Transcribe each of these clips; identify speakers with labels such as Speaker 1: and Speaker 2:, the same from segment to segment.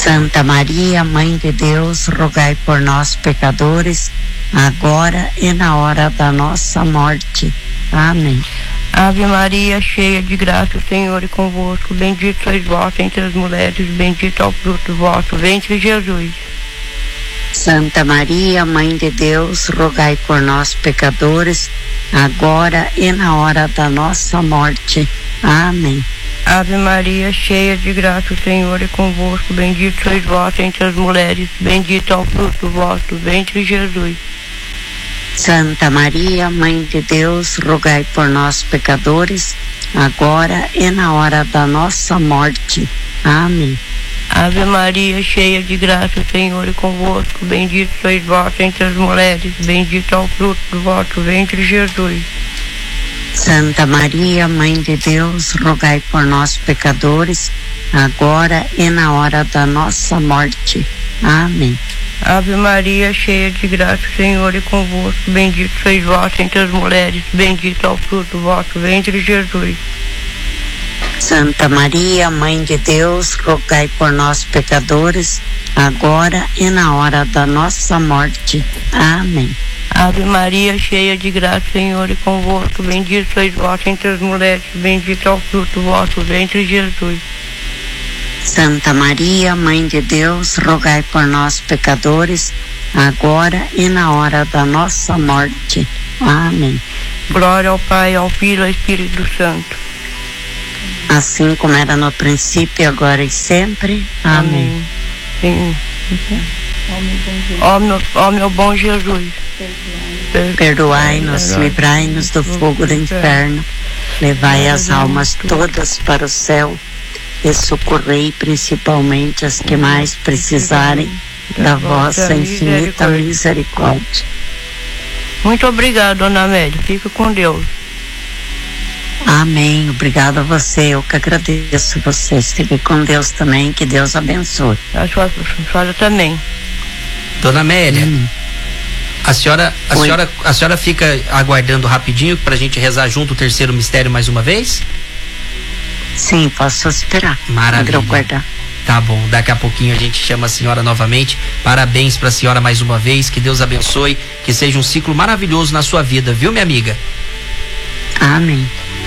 Speaker 1: Santa Maria, Mãe de Deus, rogai por nós, pecadores, agora e na hora da nossa morte. Amém.
Speaker 2: Ave Maria, cheia de graça, o Senhor é convosco. Bendita sois vós entre as mulheres, bendito é o fruto do vosso ventre, Jesus.
Speaker 1: Santa Maria, Mãe de Deus, rogai por nós, pecadores, agora e na hora da nossa morte. Amém.
Speaker 2: Ave Maria, cheia de graça, o Senhor é convosco. Bendito sois vós entre as mulheres, bendito é o fruto do vosso ventre, Jesus.
Speaker 1: Santa Maria, Mãe de Deus, rogai por nós, pecadores, agora e na hora da nossa morte. Amém.
Speaker 2: Ave Maria, cheia de graça, o Senhor é convosco. Bendito sois vós entre as mulheres, bendito é o fruto do vosso ventre, Jesus.
Speaker 1: Santa Maria, Mãe de Deus, rogai por nós, pecadores, agora e na hora da nossa morte. Amém.
Speaker 2: Ave Maria, cheia de graça, o Senhor é convosco. Bendito sois vós entre as mulheres, bendito é o fruto do vosso ventre, Jesus.
Speaker 1: Santa Maria, Mãe de Deus, rogai por nós, pecadores, agora e na hora da nossa morte. Amém.
Speaker 2: Ave Maria, cheia de graça, o Senhor é convosco. Bendito sois vós entre as mulheres, bendito é o fruto do vosso ventre, Jesus.
Speaker 1: Santa Maria, Mãe de Deus, rogai por nós, pecadores, agora e na hora da nossa morte. Amém.
Speaker 2: Glória ao Pai, ao Filho e ao Espírito Santo.
Speaker 1: Assim como era no princípio, agora e sempre. Amém.
Speaker 2: Sim. Ó meu bom Jesus,
Speaker 1: perdoai-nos, livrai-nos do fogo do inferno, levai as almas todas para o céu e socorrei principalmente as que mais precisarem da vossa infinita misericórdia.
Speaker 2: Muito obrigado, Dona Amélia. Fica com Deus.
Speaker 1: Amém. Obrigado a você. Eu que agradeço vocês. Fique com Deus também. Que Deus abençoe.
Speaker 2: A senhora também.
Speaker 3: Dona Amélia, a senhora fica aguardando rapidinho pra gente rezar junto o terceiro mistério mais uma vez?
Speaker 1: Sim, posso esperar.
Speaker 3: Maravilha.
Speaker 1: Aguardar.
Speaker 3: Tá bom, daqui a pouquinho a gente chama a senhora novamente. Parabéns pra senhora mais uma vez, que Deus abençoe, que seja um ciclo maravilhoso na sua vida, viu, minha amiga?
Speaker 1: Amém.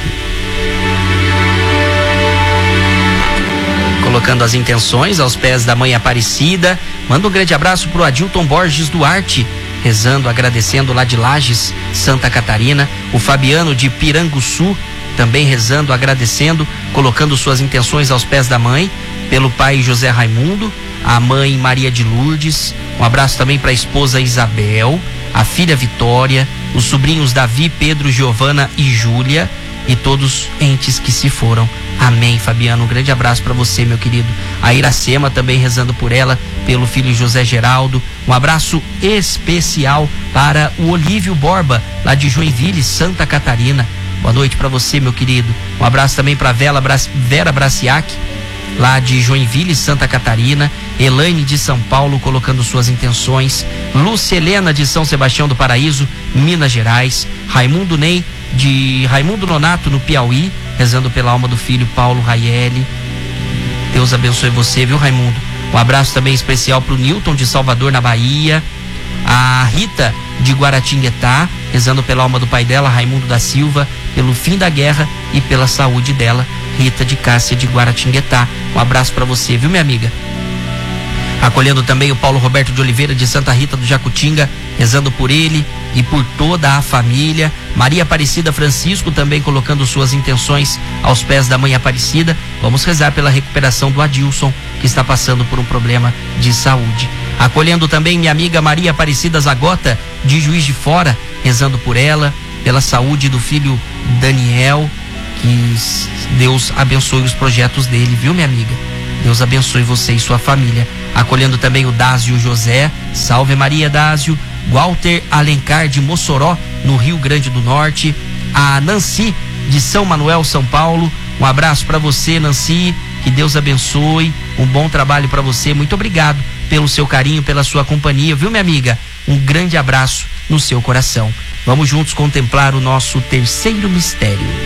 Speaker 3: Colocando as intenções aos pés da Mãe Aparecida, manda um grande abraço pro Adilton Borges Duarte, rezando, agradecendo lá de Lages, Santa Catarina, o Fabiano de Piranguçu, também rezando, agradecendo, colocando suas intenções aos pés da mãe, pelo pai José Raimundo, a mãe Maria de Lourdes, um abraço também para a esposa Isabel, a filha Vitória, os sobrinhos Davi, Pedro, Giovana e Júlia e todos entes que se foram. Amém, Fabiano, um grande abraço para você, meu querido. A Iracema também rezando por ela, pelo filho José Geraldo, um abraço especial para o Olívio Borba, lá de Joinville, Santa Catarina. Boa noite para você, meu querido. Um abraço também para Vera Braciac, lá de Joinville, Santa Catarina. Elaine de São Paulo, colocando suas intenções. Lúcia Helena de São Sebastião do Paraíso, Minas Gerais. Raimundo Nonato, no Piauí, rezando pela alma do filho Paulo Raielli. Deus abençoe você, viu, Raimundo? Um abraço também especial pro Newton de Salvador, na Bahia. A Rita de Guaratinguetá, rezando pela alma do pai dela, Raimundo da Silva, pelo fim da guerra e pela saúde dela. Rita de Cássia de Guaratinguetá, um abraço para você, viu, minha amiga? Acolhendo também o Paulo Roberto de Oliveira de Santa Rita do Jacutinga, rezando por ele e por toda a família. Maria Aparecida Francisco também colocando suas intenções aos pés da Mãe Aparecida. Vamos rezar pela recuperação do Adilson, que está passando por um problema de saúde. Acolhendo também minha amiga Maria Aparecida Zagota, de Juiz de Fora, rezando por ela, pela saúde do filho Daniel, que Deus abençoe os projetos dele, viu, minha amiga? Deus abençoe você e sua família. Acolhendo também o Dásio José, salve Maria Dásio. Walter Alencar de Mossoró, no Rio Grande do Norte. A Nancy de São Manuel, São Paulo, um abraço para você, Nancy, que Deus abençoe, um bom trabalho para você, muito obrigado pelo seu carinho, pela sua companhia, viu, minha amiga? Um grande abraço no seu coração. Vamos juntos contemplar o nosso terceiro mistério.